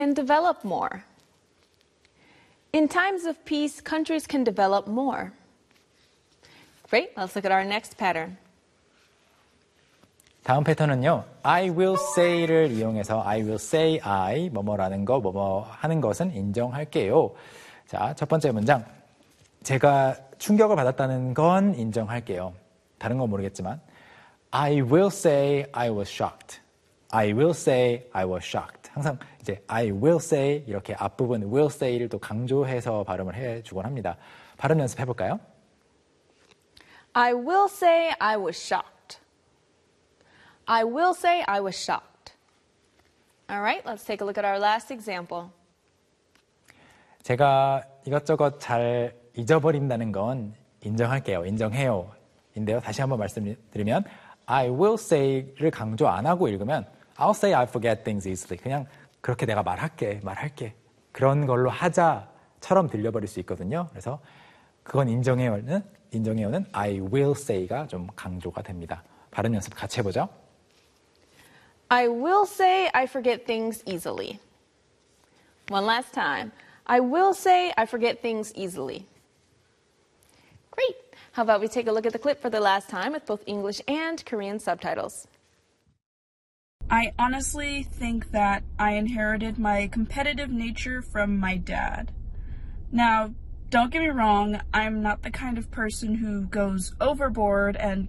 and develop more. In times of peace, countries can develop more. Great, let's look at our next pattern. 다음 패턴은요. I will say를 이용해서 I will say I, 뭐뭐라는 거, 뭐뭐 하는 것은 인정할게요. 자, 첫 번째 문장. 제가 충격을 받았다는 건 인정할게요. 다른 건 모르겠지만 I will say I was shocked. I will say I was shocked. 항상 이제 I will say 이렇게 앞부분 will say를 또 강조해서 발음을 해주곤 합니다. 발음 연습해 볼까요? I will say I was shocked. I will say I was shocked. All right, let's take a look at our last example. 제가 이것저것 잘 잊어버린다는 건 인정할게요. 인정해요. 인데요. 다시 한번 말씀드리면 I will say를 강조 안 하고 읽으면 I'll say I forget things easily. 그냥 그렇게 내가 말할게. 그런 걸로 하자처럼 들려버릴 수 있거든요. 그래서 그건 인정해요는 I will say가 좀 강조가 됩니다. 발음 연습 같이 해보죠. I will say I forget things easily. One last time. I will say I forget things easily. Great. How about we take a look at the clip for the last time with both English and Korean subtitles. I honestly think that I inherited my competitive nature from my dad. Now, don't get me wrong, I'm not the kind of person who goes overboard and